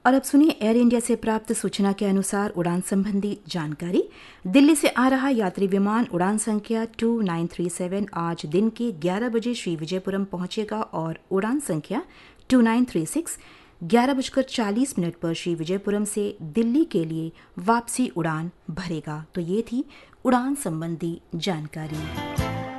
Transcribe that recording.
और अब सुनिए एयर इंडिया से प्राप्त सूचना के अनुसार उड़ान संबंधी जानकारी। दिल्ली से आ रहा यात्री विमान उड़ान संख्या 2937 आज दिन के 11 बजे श्री विजयपुरम पहुंचेगा और उड़ान संख्या 2936 11:40 पर श्री विजयपुरम से दिल्ली के लिए वापसी उड़ान भरेगा। तो ये थी उड़ान संबंधी जानकारी।